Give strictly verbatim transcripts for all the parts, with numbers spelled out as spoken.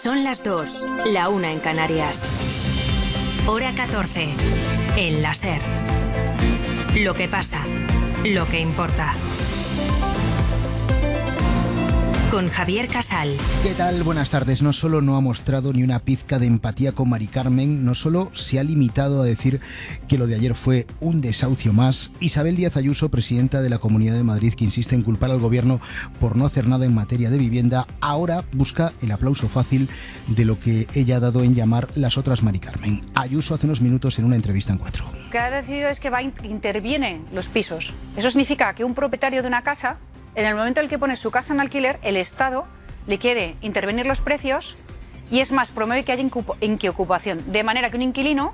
Son las dos, la una en Canarias. Hora catorce, en la SER. Lo que pasa, lo que importa. Con Javier Casal. ¿Qué tal? Buenas tardes. No solo no ha mostrado ni una pizca de empatía con Mari Carmen, no solo se ha limitado a decir que lo de ayer fue un desahucio más. Isabel Díaz Ayuso, presidenta de la Comunidad de Madrid, que insiste en culpar al gobierno por no hacer nada en materia de vivienda, ahora busca el aplauso fácil de lo que ella ha dado en llamar las otras Mari Carmen. Ayuso hace unos minutos en una entrevista en Cuatro. Lo que ha decidido es que va interviene los pisos. Eso significa que un propietario de una casa, en el momento en el que pone su casa en alquiler, el Estado le quiere intervenir los precios y es más, promueve que haya inquiocupación. De manera que un inquilino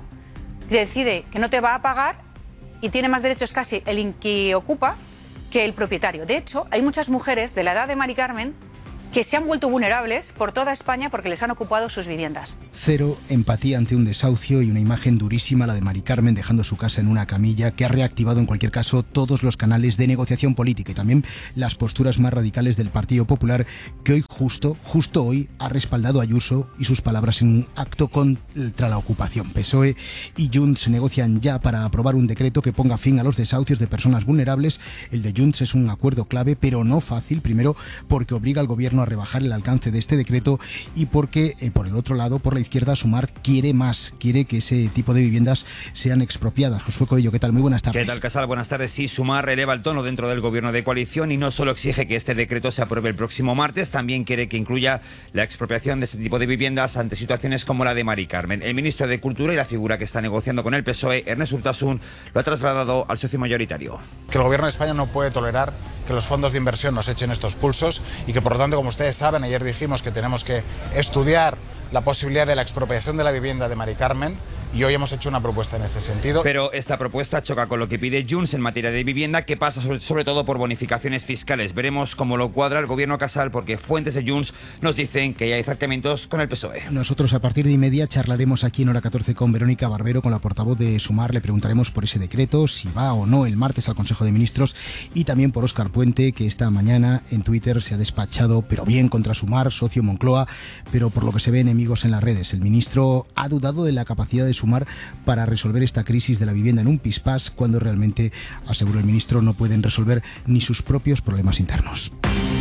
decide que no te va a pagar y tiene más derechos casi el inquiocupa que el propietario. De hecho, hay muchas mujeres de la edad de Mari Carmen que se han vuelto vulnerables por toda España porque les han ocupado sus viviendas. Cero empatía ante un desahucio y una imagen durísima, la de Mari Carmen dejando su casa en una camilla, que ha reactivado en cualquier caso todos los canales de negociación política y también las posturas más radicales del Partido Popular, que hoy justo, justo hoy ha respaldado a Ayuso y sus palabras en un acto contra la ocupación. P S O E y Junts negocian ya para aprobar un decreto que ponga fin a los desahucios de personas vulnerables. El de Junts es un acuerdo clave, pero no fácil, primero porque obliga al gobierno a rebajar el alcance de este decreto y porque, eh, por el otro lado, por la izquierda, Sumar quiere más, quiere que ese tipo de viviendas sean expropiadas. Josué Coello, ¿qué tal? Muy buenas tardes. ¿Qué tal, Casal? Buenas tardes. Sí, Sumar eleva el tono dentro del gobierno de coalición y no solo exige que este decreto se apruebe el próximo martes, también quiere que incluya la expropiación de este tipo de viviendas ante situaciones como la de Mari Carmen. El ministro de Cultura y la figura que está negociando con el P S O E, Ernest Urtasun, lo ha trasladado al socio mayoritario. Que el gobierno de España no puede tolerar que los fondos de inversión nos echen estos pulsos y que, por lo tanto, como ustedes saben, ayer dijimos que tenemos que estudiar la posibilidad de la expropiación de la vivienda de Mari Carmen y hoy hemos hecho una propuesta en este sentido. Pero esta propuesta choca con lo que pide Junts en materia de vivienda, que pasa sobre, sobre todo por bonificaciones fiscales. Veremos cómo lo cuadra el gobierno Casal, porque fuentes de Junts nos dicen que ya hay acercamientos con el P S O E. Nosotros a partir de y media charlaremos aquí en Hora catorce con Verónica Barbero, con la portavoz de Sumar. Le preguntaremos por ese decreto, si va o no el martes al Consejo de Ministros, y también por Óscar Puente, que esta mañana en Twitter se ha despachado, pero bien, contra Sumar, socio Moncloa, pero por lo que se ve enemigos en las redes. El ministro ha dudado de la capacidad de Sumar para resolver esta crisis de la vivienda en un pispás, cuando realmente, aseguró el ministro, no pueden resolver ni sus propios problemas internos.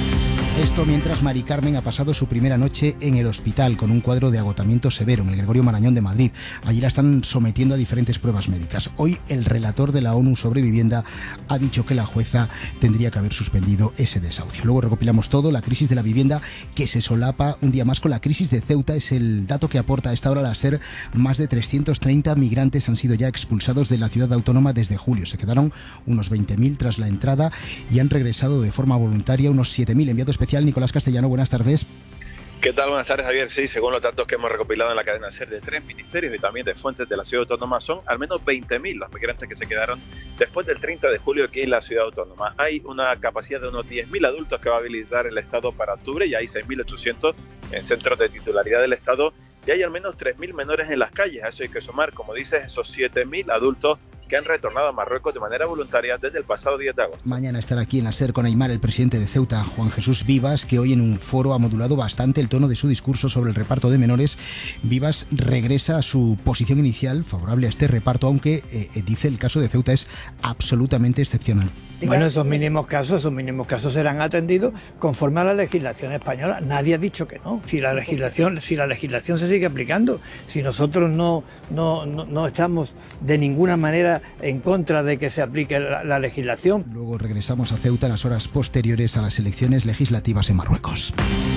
Esto mientras Mari Carmen ha pasado su primera noche en el hospital con un cuadro de agotamiento severo en el Gregorio Marañón de Madrid. Allí la están sometiendo a diferentes pruebas médicas. Hoy el relator de la ONU sobre vivienda ha dicho que la jueza tendría que haber suspendido ese desahucio. Luego recopilamos todo, la crisis de la vivienda que se solapa un día más con la crisis de Ceuta. Es el dato que aporta a esta hora la SER. Más de trescientos treinta migrantes han sido ya expulsados de la ciudad autónoma desde julio. Se quedaron unos veinte mil tras la entrada y han regresado de forma voluntaria unos siete mil. Enviado especial Nicolás Castellano, buenas tardes. ¿Qué tal? Buenas tardes, Javier. Sí, según los datos que hemos recopilado en la cadena SER de tres ministerios y también de fuentes de la ciudad autónoma, son al menos veinte mil los migrantes que se quedaron después del treinta de julio aquí en la ciudad autónoma. Hay una capacidad de unos diez mil adultos que va a habilitar el Estado para octubre y hay seis mil ochocientos en centros de titularidad del Estado y hay al menos tres mil menores en las calles. A eso hay que sumar, como dices, esos siete mil adultos que han retornado a Marruecos de manera voluntaria desde el pasado diez de agosto. Mañana estará aquí en la SER con Aymar el presidente de Ceuta, Juan Jesús Vivas, que hoy en un foro ha modulado bastante el tono de su discurso sobre el reparto de menores. Vivas regresa a su posición inicial favorable a este reparto, aunque eh, dice el caso de Ceuta es absolutamente excepcional. Bueno, esos mínimos casos, esos mínimos casos serán atendidos conforme a la legislación española. Nadie ha dicho que no. Si la legislación, si la legislación se sigue aplicando, si nosotros no, no, no, no estamos de ninguna manera en contra de que se aplique la, la legislación. Luego regresamos a Ceuta en las horas posteriores a las elecciones legislativas en Marruecos.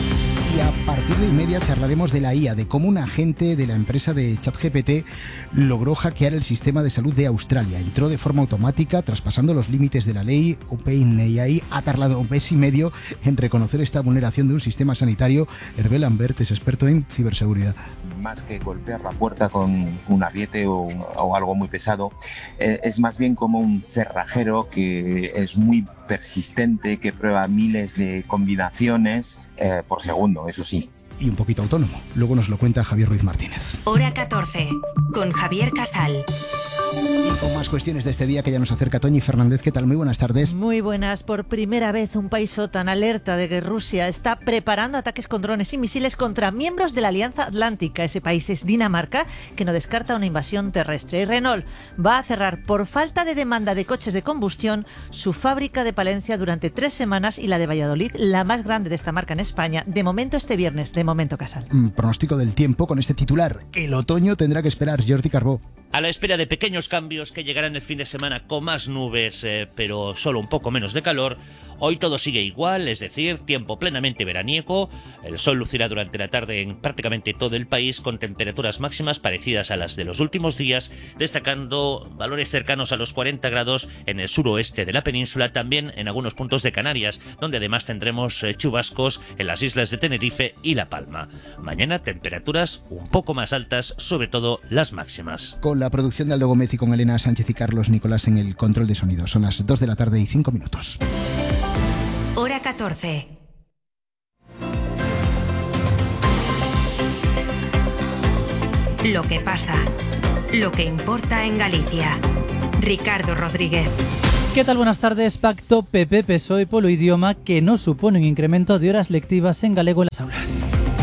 Y a partir de y media charlaremos de la I A, de cómo un agente de la empresa de ChatGPT logró hackear el sistema de salud de Australia. Entró de forma automática, traspasando los límites de la ley. OpenAI ha tardado un mes y medio en reconocer esta vulneración de un sistema sanitario. Hervé Lambert es experto en ciberseguridad. Más que golpear la puerta con un ariete o, o algo muy pesado, eh, es más bien como un cerrajero que es muy persistente, que prueba miles de combinaciones eh, por segundo, eso sí. y un poquito autónomo. Luego nos lo cuenta Javier Ruiz Martínez. Hora catorce, con Javier Casal. Y con más cuestiones de este día que ya nos acerca Toñi Fernández. ¿Qué tal? Muy buenas tardes. Muy buenas. Por primera vez un país OTAN alerta de que Rusia está preparando ataques con drones y misiles contra miembros de la Alianza Atlántica. Ese país es Dinamarca, que no descarta una invasión terrestre. Y Renault va a cerrar por falta de demanda de coches de combustión su fábrica de Palencia durante tres semanas y la de Valladolid, la más grande de esta marca en España, de momento este viernes. De momento, Casal. Mm, pronóstico del tiempo con este titular. El otoño tendrá que esperar. Jordi Carbó. A la espera de pequeños cambios que llegarán el fin de semana con más nubes, eh, pero solo un poco menos de calor, hoy todo sigue igual, es decir, tiempo plenamente veraniego. El sol lucirá durante la tarde en prácticamente todo el país con temperaturas máximas parecidas a las de los últimos días, destacando valores cercanos a los cuarenta grados en el suroeste de la península, también en algunos puntos de Canarias, donde además tendremos eh, chubascos en las islas de Tenerife y La Palma. Mañana temperaturas un poco más altas, sobre todo las máximas. Con la producción de Aldo Gómez y con Elena Sánchez y Carlos Nicolás en el control de sonido. Son las dos de la tarde y cinco minutos. Hora catorce. Lo que pasa, lo que importa en Galicia. Ricardo Rodríguez. ¿Qué tal? Buenas tardes. Pacto P P P S O E polo idioma que no supone un incremento de horas lectivas en galego en las aulas.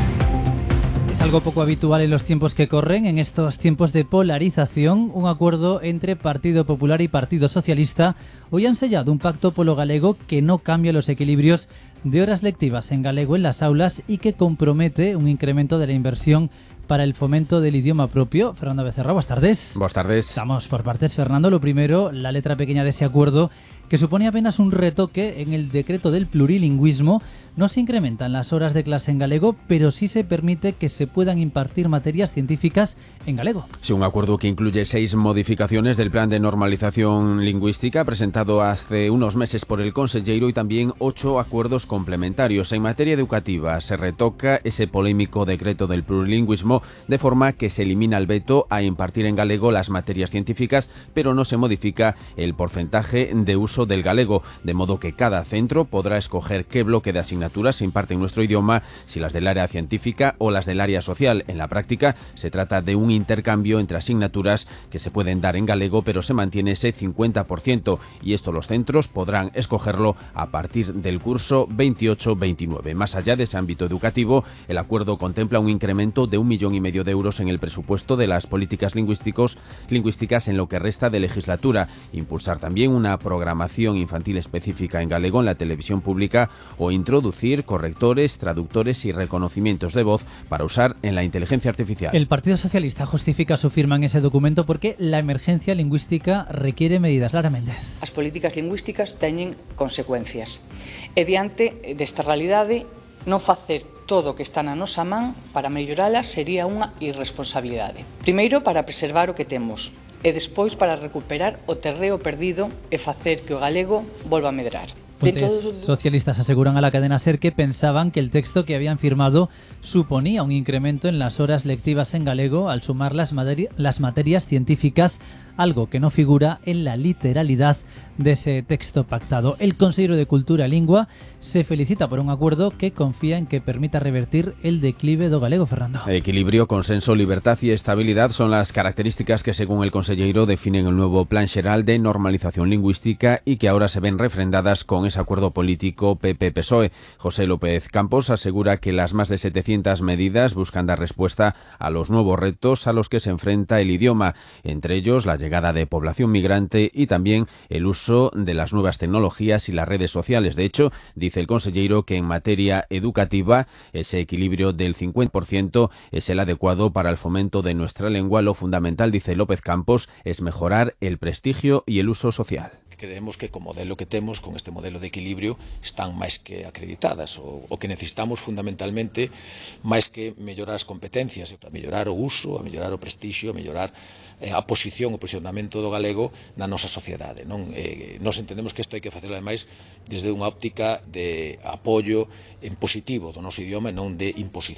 Es algo poco habitual en los tiempos que corren, en estos tiempos de polarización. Un acuerdo entre Partido Popular y Partido Socialista hoy han sellado un pacto polo galego que no cambia los equilibrios de horas lectivas en galego en las aulas y que compromete un incremento de la inversión para el fomento del idioma propio. Fernando Becerra, buenas tardes. Buenas tardes. Estamos por partes, Fernando. Lo primero, la letra pequeña de ese acuerdo, que supone apenas un retoque en el decreto del plurilingüismo. No se incrementan las horas de clase en galego, pero sí se permite que se puedan impartir materias científicas en galego. Sí, un acuerdo que incluye seis modificaciones del plan de normalización lingüística presentado hace unos meses por el Conselleiro y también ocho acuerdos complementarios. En materia educativa se retoca ese polémico decreto del plurilingüismo de forma que se elimina el veto a impartir en galego las materias científicas, pero no se modifica el porcentaje de uso del galego, de modo que cada centro podrá escoger qué bloque de asignaturas se imparte en nuestro idioma, si las del área científica o las del área social. En la práctica se trata de un intercambio entre asignaturas que se pueden dar en galego, pero se mantiene ese cincuenta por ciento y esto los centros podrán escogerlo a partir del curso veintiocho veintinueve. Más allá de ese ámbito educativo, el acuerdo contempla un incremento de un millón y medio de euros en el presupuesto de las políticas lingüísticos, lingüísticas en lo que resta de legislatura, impulsar también una programación infantil específica en galego en la televisión pública o introducir correctores, traductores y reconocimientos de voz para usar en la inteligencia artificial. El Partido Socialista justifica su firma en ese documento porque la emergencia lingüística requiere medidas. Lara Méndez. As políticas lingüísticas teñen consecuencias e diante desta realidade non facer todo o que está na nosa man para melloralas sería unha irresponsabilidade. Primeiro, para preservar o que temos e despois para recuperar o terreo perdido e facer que o galego volva a medrar. Fuentes socialistas aseguran a la cadena SER que pensaban que el texto que habían firmado suponía un incremento en las horas lectivas en galego al sumar las, materi- las materias científicas, algo que no figura en la literalidad de ese texto pactado. El consejero de Cultura e Lingua se felicita por un acuerdo que confía en que permita revertir el declive do galego, Fernando. Equilibrio, consenso, libertad y estabilidad son las características que, según el consejero, definen el nuevo Plan Xeral de Normalización Lingüística y que ahora se ven refrendadas con ese acuerdo político P P P S O E. José López Campos asegura que las más de setecientas medidas buscan dar respuesta a los nuevos retos a los que se enfrenta el idioma, entre ellos la llegada de población migrante y también el uso de las nuevas tecnologías y las redes sociales. De hecho, dice el consejero que en materia educativa ese equilibrio del cincuenta por ciento es el adecuado para el fomento de nuestra lengua. Lo fundamental, dice López Campos, es mejorar el prestigio y el uso social. Creemos que co modelo que temos, con este modelo de equilibrio, están máis que acreditadas. O, o que necesitamos fundamentalmente, máis que mellorar as competencias, a mellorar o uso, a mellorar o prestixio, a mellorar eh, a posición, o posicionamento do galego na nosa sociedade. Non? Eh, nos entendemos que isto hai que facelo ademais desde unha óptica de apoio en positivo do noso idioma e non de imposición.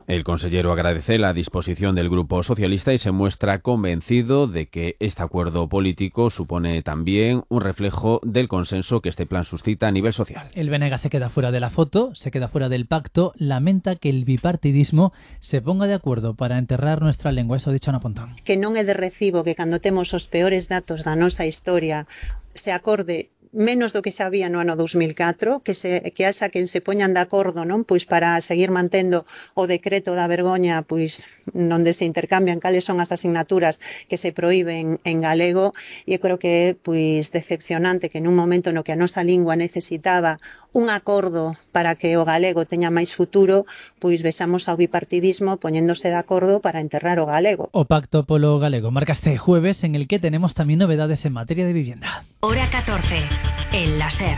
El consellero agradece la disposición del Grupo Socialista y se muestra convencido de que este acuerdo político supone también un reflejo del consenso que este plan suscita a nivel social. El B N G se queda fuera de la foto, se queda fuera del pacto, lamenta que el bipartidismo se ponga de acuerdo para enterrar nuestra lengua. Eso ha dicho Ana Pontón. Que non é de recibo que cando temos os peores datos da nosa historia se acorde menos do que xa había no ano dos mil catro, que se que haxa quen se poñan de acordo, non, pois para seguir mantendo o decreto da vergoña, pois onde se intercambian cales son as asignaturas que se proíben en galego, e eu creo que é pois decepcionante que nun momento no que a nosa lingua necesitaba un acordo para que o galego teña máis futuro, pois vexamos ao bipartidismo poñéndose de acordo para enterrar o galego. O Pacto polo Galego marca este jueves, en el que tenemos también novedades en materia de vivienda. Hora catorce, en la SER.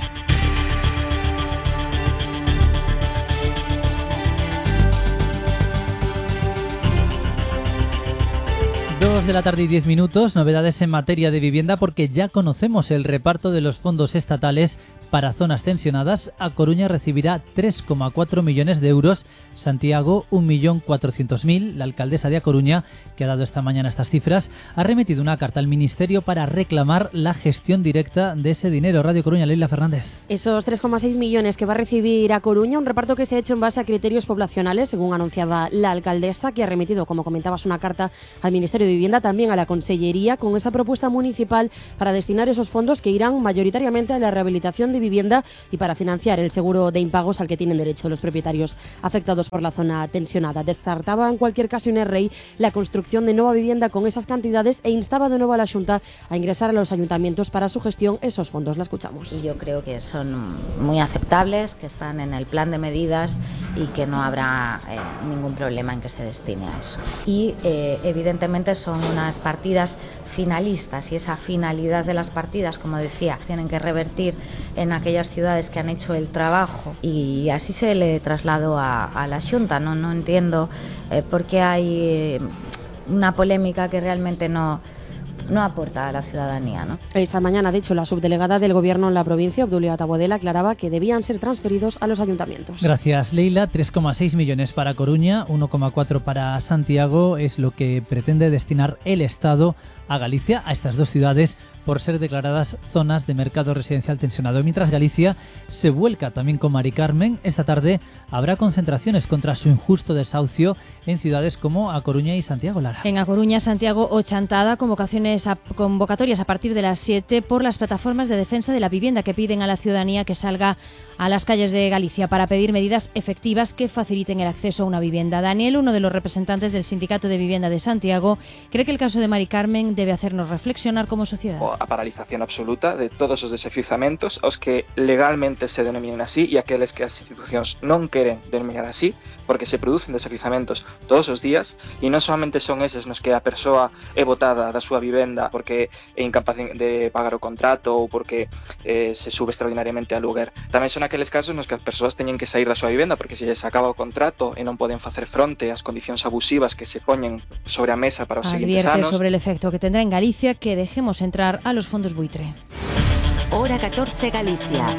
Dos de la tarde y diez minutos, novedades en materia de vivienda porque ya conocemos el reparto de los fondos estatales para zonas tensionadas. A Coruña recibirá tres coma cuatro millones de euros, Santiago un millón cuatrocientos mil. La alcaldesa de A Coruña, que ha dado esta mañana estas cifras, ha remitido una carta al Ministerio para reclamar la gestión directa de ese dinero. Radio Coruña, Leila Fernández. Esos tres coma seis millones que va a recibir A Coruña, un reparto que se ha hecho en base a criterios poblacionales, según anunciaba la alcaldesa, que ha remitido, como comentabas, una carta al Ministerio de Vivienda, también a la Consellería, con esa propuesta municipal para destinar esos fondos que irán mayoritariamente a la rehabilitación de vivienda y para financiar el seguro de impagos al que tienen derecho los propietarios afectados por la zona tensionada. Descartaba en cualquier caso un R I la construcción de nueva vivienda con esas cantidades e instaba de nuevo a la Xunta a ingresar a los ayuntamientos para su gestión esos fondos. La escuchamos. Yo creo que son muy aceptables, que están en el plan de medidas y que no habrá eh, ningún problema en que se destine a eso. Y eh, evidentemente son unas partidas finalistas y esa finalidad de las partidas, como decía, tienen que revertir en aquellas ciudades que han hecho el trabajo y así se le trasladó a, a la Xunta. No, no entiendo eh, por qué hay eh, una polémica que realmente no... no aporta a la ciudadanía, ¿no? Esta mañana, de hecho, la subdelegada del Gobierno en la provincia, Obdulia Tabodela, aclaraba que debían ser transferidos a los ayuntamientos. Gracias, Leila. tres coma seis millones para Coruña, uno coma cuatro para Santiago, es lo que pretende destinar el Estado a Galicia, a estas dos ciudades, por ser declaradas zonas de mercado residencial tensionado. Mientras Galicia se vuelca también con Mari Carmen, esta tarde habrá concentraciones contra su injusto desahucio en ciudades como A Coruña y Santiago. Lara. En A Coruña, Santiago o Chantada, convocaciones a, convocatorias a partir de las siete por las plataformas de defensa de la vivienda que piden a la ciudadanía que salga a las calles de Galicia para pedir medidas efectivas que faciliten el acceso a una vivienda. Daniel, uno de los representantes del Sindicato de Vivienda de Santiago, cree que el caso de Mari Carmen debe hacernos reflexionar como sociedad. A paralización absoluta de todos os desafiuzamentos aos que legalmente se denominen así e aqueles que as institucións non queren denominar así, porque se producen desafiuzamentos todos os días e non solamente son eses nos que a persoa é botada da súa vivenda porque é incapaz de pagar o contrato ou porque eh, se sube extraordinariamente a aluguer. Tamén son aqueles casos nos que as persoas teñen que sair da súa vivenda porque se les acaba o contrato e non poden facer fronte ás condicións abusivas que se poñen sobre a mesa para os seguintes anos. Advierte sobre el efecto que tendrá en Galicia que dejemos entrar a los fondos buitre. Hora catorce, Galicia.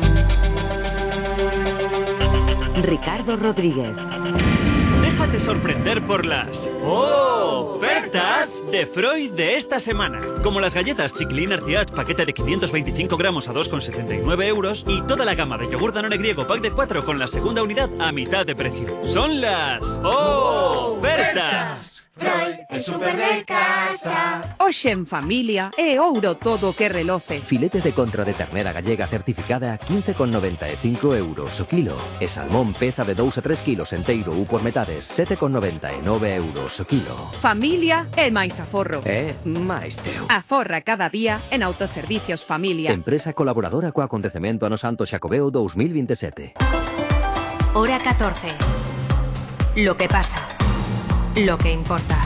Ricardo Rodríguez. Déjate sorprender por las ofertas de Freud de esta semana. Como las galletas Chiclin Artiach paquete de quinientos veinticinco gramos a dos con setenta y nueve euros y toda la gama de yogur Danone griego pack de cuatro con la segunda unidad a mitad de precio. Son las ofertas. Freud, el super de casa. Hoxe en familia é ouro todo que reloce. Filetes de contra de ternera gallega certificada a quince con noventa e cinco euros o kilo. E salmón peza de dous a tres kilos enteiro ou por metades sete con noventa e nove euros o kilo. Familia é máis aforro. É máis teu. Aforra cada día en Autoservicios Familia. Empresa colaboradora co acontecemento ano Santo Xacobeo dos mil veintisiete. Hora catorce. Lo que pasa. Lo que importa.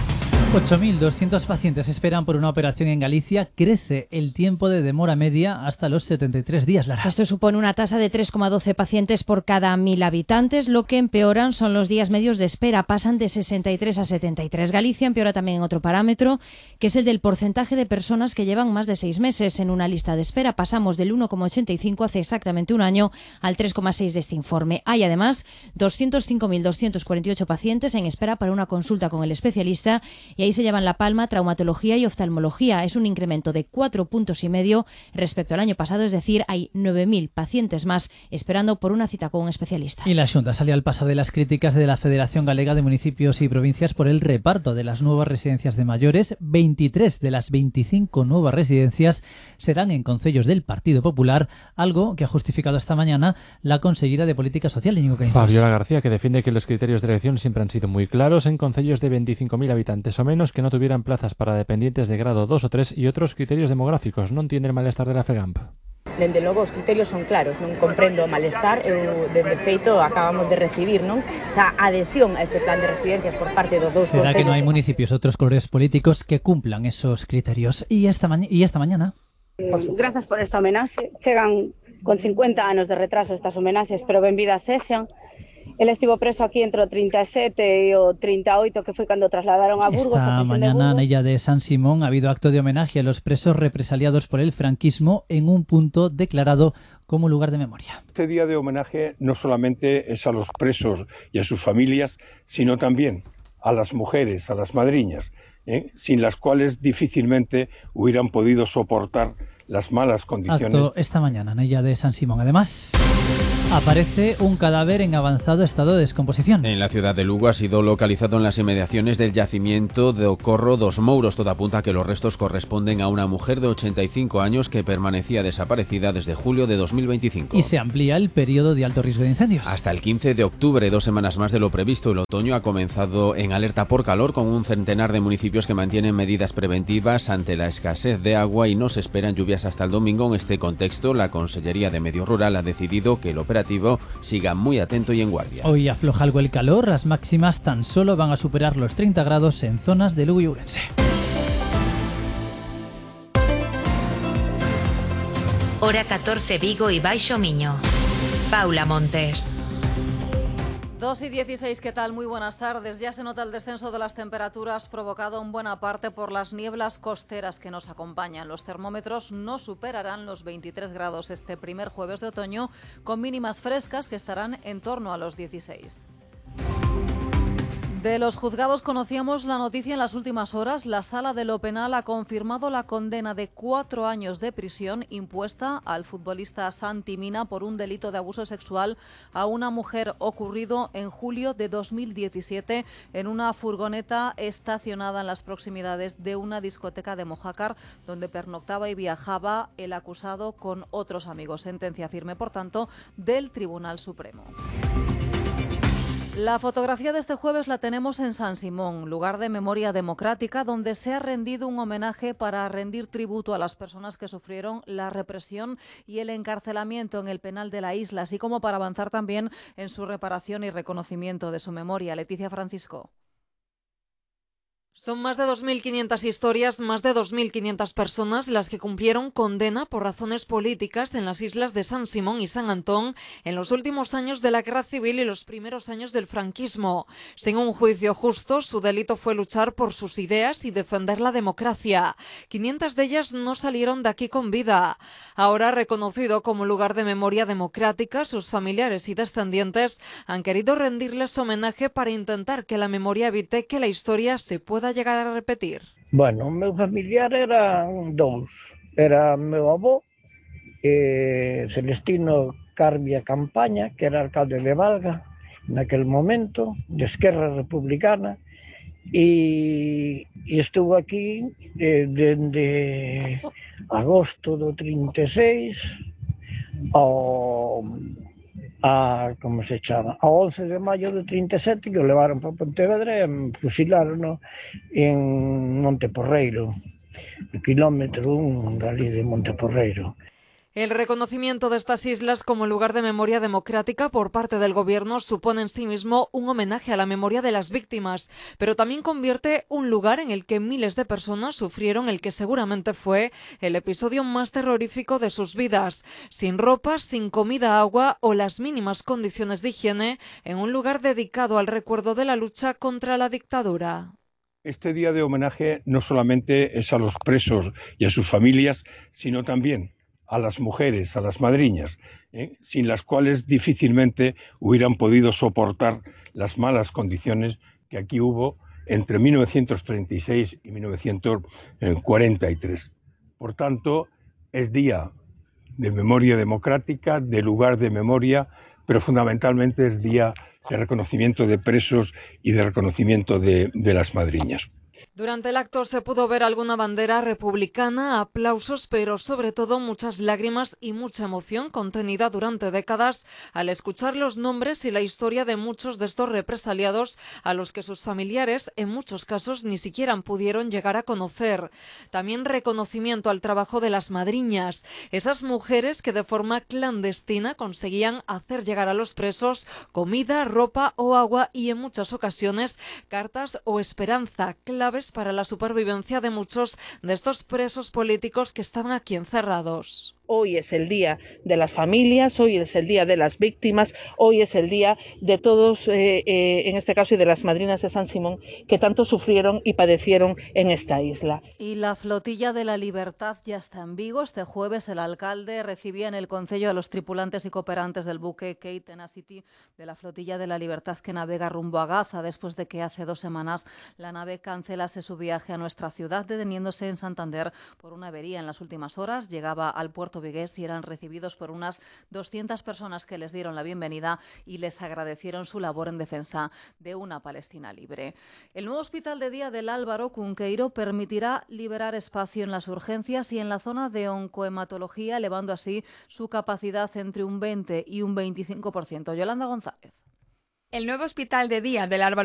ocho mil doscientos pacientes esperan por una operación en Galicia. Crece el tiempo de demora media hasta los setenta y tres días, Lara. Esto supone una tasa de tres coma doce pacientes por cada mil habitantes. Lo que empeoran son los días medios de espera. Pasan de sesenta y tres a setenta y tres. Galicia empeora también en otro parámetro, que es el del porcentaje de personas que llevan más de seis meses en una lista de espera. Pasamos del uno coma ochenta y cinco hace exactamente un año al tres coma seis de este informe. Hay además doscientos cinco mil doscientos cuarenta y ocho pacientes en espera para una consulta con el especialista. Y ahí se llevan la palma traumatología y oftalmología. Es un incremento de cuatro puntos y medio respecto al año pasado, es decir, hay nueve mil pacientes más esperando por una cita con un especialista. Y la Xunta salió al paso de las críticas de la Federación Galega de Municipios y Provincias por el reparto de las nuevas residencias de mayores. veintitrés de las veinticinco nuevas residencias serán en concellos del Partido Popular, algo que ha justificado esta mañana la consellera de Política Social, Íñigo Caínzos. Fabiola García, que defiende que los criterios de elección siempre han sido muy claros en concellos de veinticinco mil habitantes o menos que no tuvieran plazas para dependientes de grado dos o tres y otros criterios demográficos. Non entiende el malestar de la FEGAMP. Dende logo os criterios son claros, non comprendo o malestar. Eu, dende feito, acabamos de recibir non esa adhesión a este plan de residencias por parte dos dous ¿Será concellos? que no hay municipios, otros colores políticos que cumplan esos criterios? Y esta, ma y esta mañana... Grazas por esta homenaxe. Chegan con cincuenta anos de retraso estas homenaxes, pero benvidas sexan. El estivo preso aquí entre o trinta e sete e o trinta e oito, que foi cando trasladaron a Burgos. Esta mañana en ella de San Simón ha habido acto de homenaje a los presos represaliados por el franquismo en un punto declarado como lugar de memoria. Este día de homenaje no solamente es a los presos y a sus familias, sino también a las mujeres, a las madriñas, ¿eh? sin las cuales difícilmente hubieran podido soportar las malas condiciones. Acto esta mañana en ella de San Simón. Además, aparece un cadáver en avanzado estado de descomposición. En la ciudad de Lugo ha sido localizado en las inmediaciones del yacimiento de Ocorro dos Mouros. Todo apunta a que los restos corresponden a una mujer de ochenta y cinco años que permanecía desaparecida desde julio de dos mil veinticinco. Y se amplía el periodo de alto riesgo de incendios. Hasta el quince de octubre, dos semanas más de lo previsto. El otoño ha comenzado en alerta por calor, con un centenar de municipios que mantienen medidas preventivas ante la escasez de agua y no se esperan lluvias hasta el domingo. En este contexto, la Consellería de Medio Rural ha decidido que el operativo siga muy atento y en guardia. Hoy afloja algo el calor, las máximas tan solo van a superar los treinta grados en zonas de Lugo y Ourense. Hora catorce, Vigo y Baixo Miño. Paula Montes. dos y dieciséis, ¿qué tal? Muy buenas tardes. Ya se nota el descenso de las temperaturas provocado en buena parte por las nieblas costeras que nos acompañan. Los termómetros no superarán los veintitrés grados este primer jueves de otoño, con mínimas frescas que estarán en torno a los dieciséis. De los juzgados conocíamos la noticia en las últimas horas. La Sala de lo Penal ha confirmado la condena de cuatro años de prisión impuesta al futbolista Santi Mina por un delito de abuso sexual a una mujer ocurrido en julio de dos mil diecisiete en una furgoneta estacionada en las proximidades de una discoteca de Mojácar, donde pernoctaba y viajaba el acusado con otros amigos. Sentencia firme, por tanto, del Tribunal Supremo. La fotografía de este jueves la tenemos en San Simón, lugar de memoria democrática, donde se ha rendido un homenaje para rendir tributo a las personas que sufrieron la represión y el encarcelamiento en el penal de la isla, así como para avanzar también en su reparación y reconocimiento de su memoria. Leticia Francisco. Son más de dos mil quinientas historias, más de dos mil quinientas personas las que cumplieron condena por razones políticas en las islas de San Simón y San Antón en los últimos años de la Guerra Civil y los primeros años del franquismo. Sin un juicio justo, su delito fue luchar por sus ideas y defender la democracia. quinientas de ellas no salieron de aquí con vida. Ahora, reconocido como lugar de memoria democrática, sus familiares y descendientes han querido rendirles homenaje para intentar que la memoria evite que la historia se pueda llegar a repetir. Bueno, meu familiar eran dous. Era meu avó, eh, Celestino Carbia Campaña, que era alcalde de Valga naquel momento, de Esquerra Republicana, e, e estuvo aquí eh, dende agosto do trinta e seis ao a, como se chama, a once de maio do trinta e sete, que o levaron para Pontevedra e fusilaron en Monteporreiro, no quilómetro un dali de Monteporreiro. El reconocimiento de estas islas como lugar de memoria democrática por parte del Gobierno supone en sí mismo un homenaje a la memoria de las víctimas, pero también convierte un lugar en el que miles de personas sufrieron el que seguramente fue el episodio más terrorífico de sus vidas, sin ropa, sin comida, agua o las mínimas condiciones de higiene, en un lugar dedicado al recuerdo de la lucha contra la dictadura. Este día de homenaje no solamente es a los presos y a sus familias, sino también a las mujeres, a las madriñas, ¿eh? sin las cuales difícilmente hubieran podido soportar las malas condiciones que aquí hubo entre mil novecientos treinta y seis y mil novecientos cuarenta y tres. Por tanto, es día de memoria democrática, de lugar de memoria, pero fundamentalmente es día de reconocimiento de presos y de reconocimiento de, de las madriñas. Durante el acto se pudo ver alguna bandera republicana, aplausos, pero sobre todo muchas lágrimas y mucha emoción contenida durante décadas al escuchar los nombres y la historia de muchos de estos represaliados a los que sus familiares en muchos casos ni siquiera pudieron llegar a conocer. También reconocimiento al trabajo de las madriñas, esas mujeres que de forma clandestina conseguían hacer llegar a los presos comida, ropa o agua y en muchas ocasiones cartas o esperanza, clave para la supervivencia de muchos de estos presos políticos que estaban aquí encerrados. Hoy es el día de las familias, hoy es el día de las víctimas, hoy es el día de todos, eh, eh, en este caso, y de las madrinas de San Simón, que tanto sufrieron y padecieron en esta isla. Y la Flotilla de la Libertad ya está en Vigo. Este jueves el alcalde recibía en el concello a los tripulantes y cooperantes del buque Kate Tenacity de la Flotilla de la Libertad que navega rumbo a Gaza, después de que hace dos semanas la nave cancelase su viaje a nuestra ciudad, deteniéndose en Santander por una avería en las últimas horas. Llegaba al puerto vigués y eran recibidos por unas doscientas personas que les dieron la bienvenida y les agradecieron su labor en defensa de una Palestina libre. El nuevo hospital de día del Álvaro Cunqueiro permitirá liberar espacio en las urgencias y en la zona de oncohematología, elevando así su capacidad entre un veinte y un veinticinco por ciento. Yolanda González. El nuevo hospital de día del Álvaro